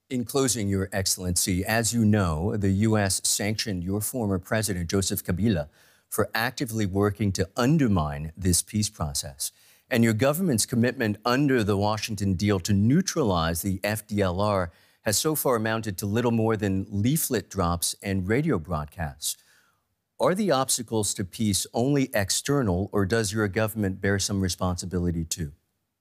In closing, Your Excellency, as you know, the U.S. sanctioned your former president, Joseph Kabila, for actively working to undermine this peace process. And your government's commitment under the Washington deal to neutralize the FDLR has so far amounted to little more than leaflet drops and radio broadcasts. Are the obstacles to peace only external, or does your government bear some responsibility too?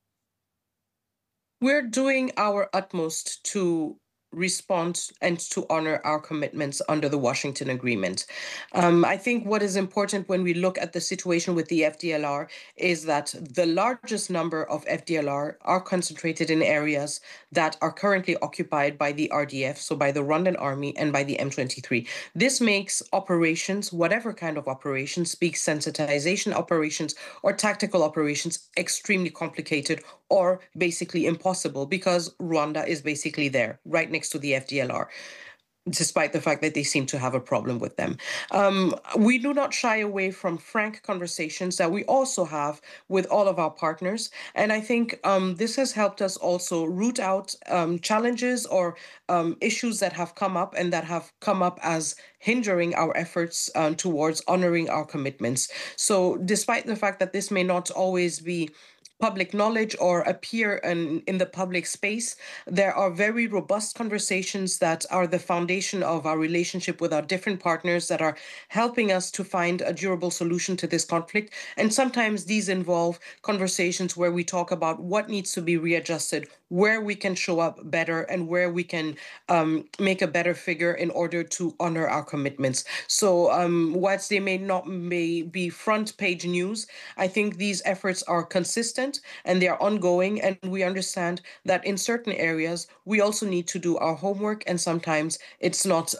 We're doing our utmost to respond and to honor our commitments under the Washington Agreement. I think what is important when we look at the situation with the FDLR is that the largest number of FDLR are concentrated in areas that are currently occupied by the RDF, so by the Rwandan Army and by the M23. This makes operations, whatever kind of operations, be sensitization operations or tactical operations, extremely complicated or basically impossible because Rwanda is basically there, right next to the FDLR, despite the fact that they seem to have a problem with them. We do not shy away from frank conversations that we also have with all of our partners. And I think this has helped us also root out challenges or issues that have come up and that have come up as hindering our efforts towards honoring our commitments. So despite the fact that this may not always be public knowledge or appear in the public space, there are very robust conversations that are the foundation of our relationship with our different partners that are helping us to find a durable solution to this conflict. And sometimes these involve conversations where we talk about what needs to be readjusted, where we can show up better, and where we can make a better figure in order to honor our commitments. So whilst they may be front page news, I think these efforts are consistent and they are ongoing, and we understand that in certain areas we also need to do our homework, and sometimes it's not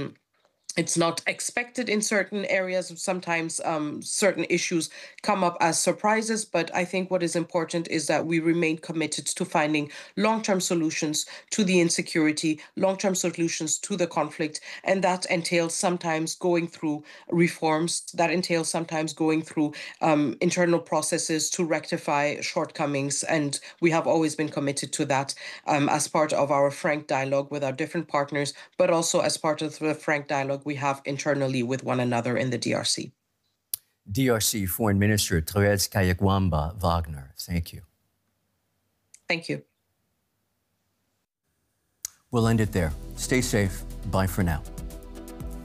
expected in certain areas. Sometimes certain issues come up as surprises, but I think what is important is that we remain committed to finding long-term solutions to the insecurity, long-term solutions to the conflict, and that entails sometimes going through reforms, that entails sometimes going through internal processes to rectify shortcomings, and we have always been committed to that as part of our frank dialogue with our different partners, but also as part of the frank dialogue we have internally with one another in the DRC. DRC Foreign Minister Thérèse Kayigwamba Wagner, thank you. Thank you. We'll end it there. Stay safe. Bye for now.